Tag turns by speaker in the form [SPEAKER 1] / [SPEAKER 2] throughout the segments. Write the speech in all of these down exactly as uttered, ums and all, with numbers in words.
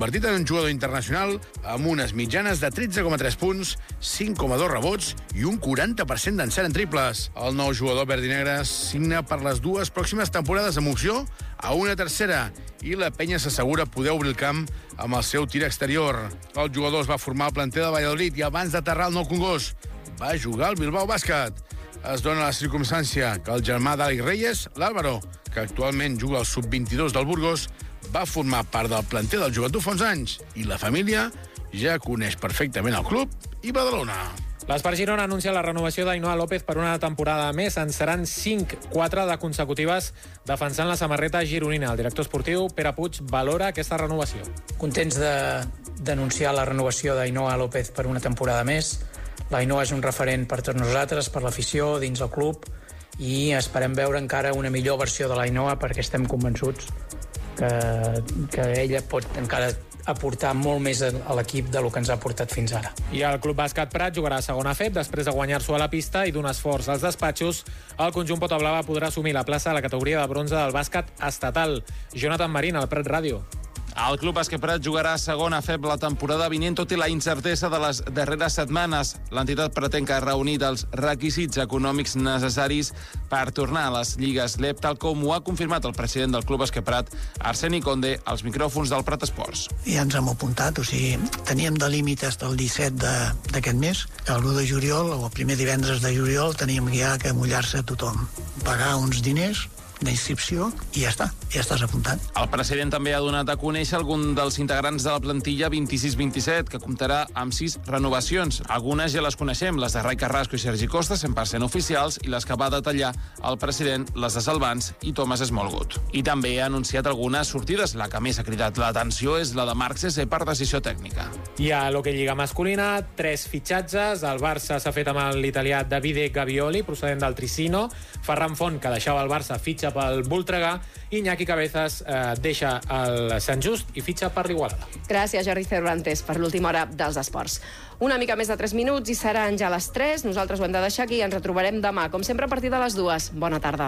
[SPEAKER 1] convertit en un jugador internacional amb unes mitjanes de tretze coma tres punts, cinc coma dos rebots i un quaranta per cent d'encert en triples. El nou jugador verd i negre signa per les dues pròximes temporades amb opció a una tercera i la penya s'assegura poder obrir el camp amb el seu tir exterior. El jugador es va formar al planter de Valladolid i abans d'aterrar al Nou Congost va jugar al Bilbao Bàsquet. Es dona la circumstància que el germà d'Àlex Reyes, l'Álvaro, que actualment juga al sub vint-i-dos del Burgos, va formar part del planter del Joventut fa uns anys i la família ja coneix perfectament el club i Badalona.
[SPEAKER 2] L'Espart Girona anuncia la renovació d'Ainoa López per una temporada més. En seran cinc, quatre de consecutives defensant la samarreta gironina. El director esportiu, Pere Puig, valora aquesta renovació.
[SPEAKER 3] Contents de denunciar la renovació d'Ainoa López per una temporada més. L'Ainoa és un referent per tots nosaltres, per l'afició, dins el club, i esperem veure encara una millor versió de l'Ainoa perquè estem convençuts que, que ella pot encara aportar molt més a l'equip de lo que ens ha aportat fins ara.
[SPEAKER 2] I el Club Bàsquet Prat jugarà a segona F E P després de guanyar-s'ho a la pista i d'un esforç als despatxos. El conjunt Potablava podrà assumir la plaça a la categoria de bronze del bàsquet estatal. Jonathan Marín, al Prat Ràdio.
[SPEAKER 4] El Club Bàsquet Prat jugarà a segona F E P la temporada vinent, tot i la incertesa de les darreres setmanes. L'entitat pretén que reunir els requisits econòmics necessaris per tornar a les lligues L E P, tal com ho ha confirmat el president del Club Bàsquet Prat, Arseni Conde, als micròfons del Prat Esports.
[SPEAKER 5] Ja ens hem apuntat, o sigui, teníem de límit fins al disset d'aquest mes. El l'u de juliol, o el primer divendres de juliol, teníem ja que mullar-se tothom. Pagar uns diners d'inscripció i ja està, ja estàs apuntant.
[SPEAKER 4] El president també ha donat a conèixer algun dels integrants de la plantilla vint-i-sis vint-i-set, que comptarà amb sis renovacions. Algunes ja les coneixem, les de Rai Carrasco i Sergi Costa, cent per cent oficials, i les que va detallar el president, les de Salvans i Thomas Smallwood. I també ha anunciat algunes sortides. La que més ha cridat l'atenció és la de Marc Cesé per decisió tècnica.
[SPEAKER 2] I a l'hoquei lliga masculina, tres fitxatges. El Barça s'ha fet amb l'italià Davide Gavioli, procedent del Tricino. Ferran Font, que deixava el Barça, fitxa pel Voltregà, i Iñaki Cabezas eh, deixa el Sant Just i fitxa per l'Igualada.
[SPEAKER 6] Gràcies, Jordi Cervantes, per l'última hora dels esports. Una mica més de tres minuts i seran ja les tres. Nosaltres ho hem de deixar aquí i ens retrobarem demà, com sempre, a partir de les dues. Bona tarda.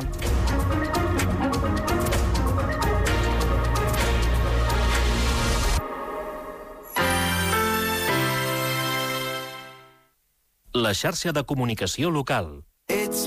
[SPEAKER 7] La xarxa de comunicació local.